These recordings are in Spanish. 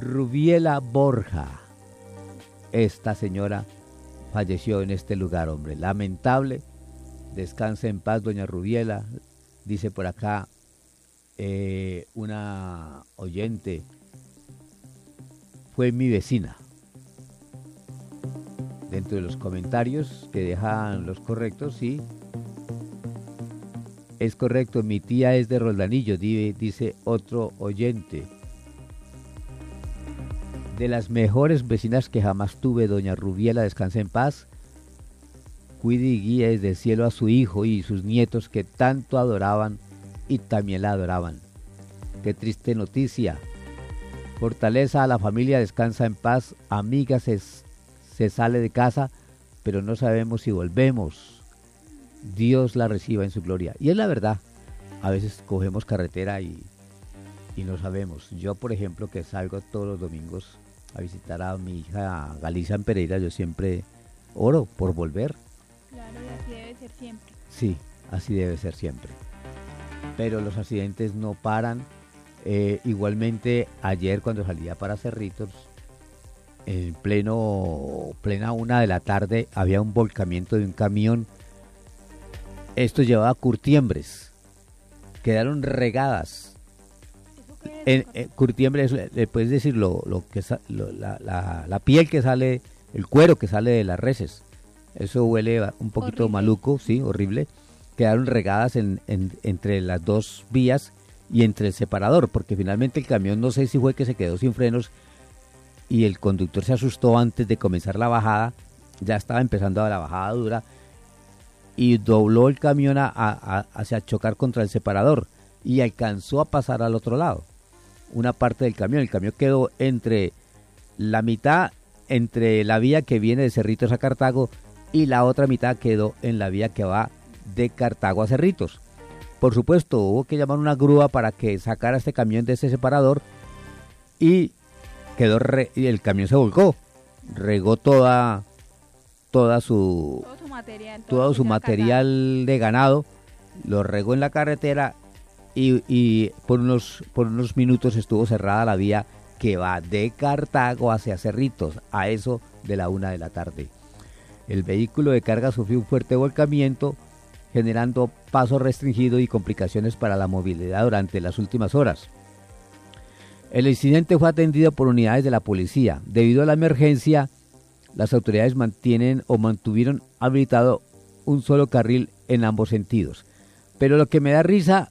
Rubiela Borja. Esta señora falleció en este lugar, hombre. Lamentable. Descanse en paz, doña Rubiela. Dice por acá una oyente. Fue mi vecina. Dentro de los comentarios que dejan los correctos, sí. Es correcto, mi tía es de Roldanillo, dice otro oyente. De las mejores vecinas que jamás tuve, doña Rubiela, descanse en paz. Cuide y guíe desde el cielo a su hijo y sus nietos que tanto adoraban y también la adoraban. Qué triste noticia. Fortaleza a la familia, descansa en paz. Amiga se sale de casa, pero no sabemos si volvemos. Dios la reciba en su gloria. Y es la verdad, a veces cogemos carretera y no sabemos. Yo, por ejemplo, que salgo todos los domingos a visitar a mi hija Galicia en Pereira, yo siempre oro por volver. Claro, y así debe ser siempre. Sí, así debe ser siempre. Pero los accidentes no paran. Igualmente, ayer cuando salía para Cerritos, en plena 1 de la tarde, había un volcamiento de un camión. Esto llevaba curtiembres. Quedaron regadas. Curtiembre, le puedes decir la piel que sale, el cuero que sale de las reses. Eso huele un poquito horrible. Maluco, sí, horrible. Quedaron regadas entre las dos vías y entre el separador, porque finalmente el camión, no sé si fue que se quedó sin frenos y el conductor se asustó antes de comenzar la bajada. Ya estaba empezando la bajada dura y dobló el camión hacia chocar contra el separador y alcanzó a pasar al otro lado. Una parte del camión, el camión quedó entre la mitad, entre la vía que viene de Cerritos a Cartago, y la otra mitad quedó en la vía que va de Cartago a Cerritos. Por supuesto, hubo que llamar una grúa para que sacara este camión de ese separador y y el camión se volcó, regó todo su material de ganado, lo regó en la carretera. Y por unos minutos estuvo cerrada la vía que va de Cartago hacia Cerritos, a eso de la 1 de la tarde. El vehículo de carga sufrió un fuerte volcamiento, generando paso restringido y complicaciones para la movilidad durante las últimas horas. El incidente fue atendido por unidades de la policía. Debido a la emergencia, las autoridades mantuvieron habilitado un solo carril en ambos sentidos. Pero lo que me da risa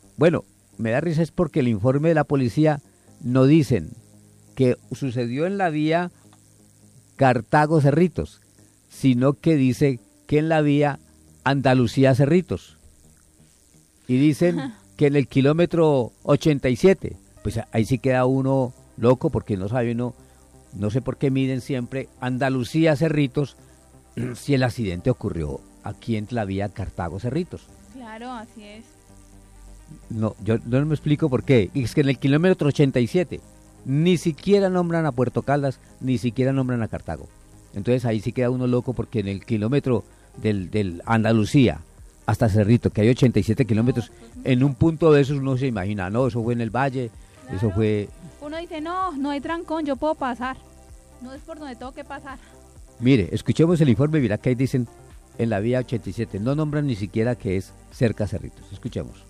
es porque el informe de la policía no dicen que sucedió en la vía Cartago-Cerritos, sino que dice que en la vía Andalucía-Cerritos. Y dicen que en el kilómetro 87, pues ahí sí queda uno loco porque no sabe uno, no sé por qué miden siempre Andalucía-Cerritos si el accidente ocurrió aquí en la vía Cartago-Cerritos. Claro, así es. No, yo no me explico por qué. Es que en el kilómetro 87 ni siquiera nombran a Puerto Caldas, ni siquiera nombran a Cartago. Entonces ahí sí queda uno loco porque en el kilómetro del Andalucía hasta Cerrito, que hay 87 kilómetros, en un punto de esos uno se imagina, no, eso fue en el valle, claro. Eso fue... Uno dice, no hay trancón, yo puedo pasar. No es por donde tengo que pasar. Mire, escuchemos el informe, mira que ahí dicen en la vía 87, no nombran ni siquiera que es cerca a Cerritos. Escuchemos.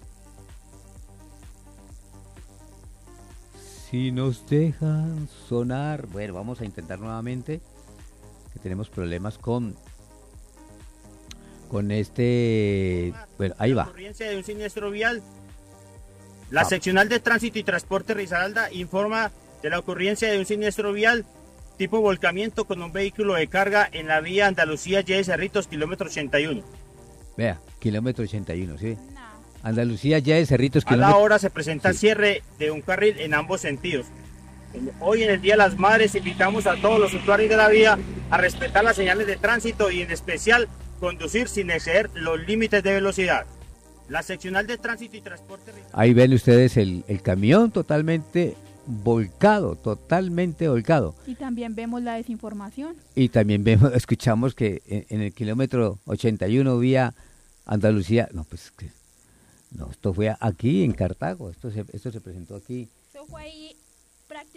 Si nos dejan sonar, bueno, vamos a intentar nuevamente, que tenemos problemas con este, bueno, ahí va. Ocurrencia de un siniestro vial. La seccional de tránsito y transporte Risaralda informa de la ocurrencia de un siniestro vial tipo volcamiento con un vehículo de carga en la vía Andalucía Y de Cerritos, kilómetro 81. Vea, kilómetro 81, ¿sí? Andalucía Ya de Cerritos, a la hora se presenta cierre de un carril en ambos sentidos. Hoy en el Día de las Madres invitamos a todos los usuarios de la vía a respetar las señales de tránsito y en especial conducir sin exceder los límites de velocidad. La seccional de tránsito y transporte... Ahí ven ustedes el camión totalmente volcado. Y también vemos la desinformación. Y también escuchamos que en el kilómetro 81 vía Andalucía, esto fue aquí en Cartago, esto se presentó aquí. Eso fue ahí